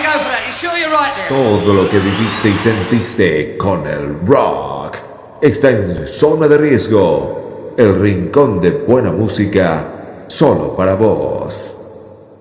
to go for that. You sure you're right there? Todo lo que viviste y sentiste con el rock está en Zona de Riesgo, el rincón de buena música solo para vos.